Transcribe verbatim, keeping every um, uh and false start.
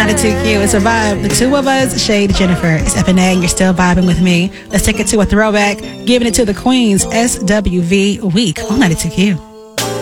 ninety-two Q. It's a vibe. The two of us, Shade, Jennifer. It's F and A. You're still vibing with me. Let's take it to a throwback. Giving it to the Queens. S W V Week on ninety-two Q.